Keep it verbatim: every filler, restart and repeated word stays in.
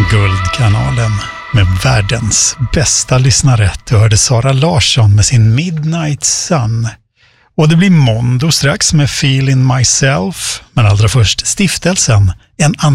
Guldkanalen med världens bästa lyssnare. Du hörde Sara Larsson med sin Midnight Sun. Och det blir Mondo strax med Feeling Myself. Men allra först Stiftelsen, en annan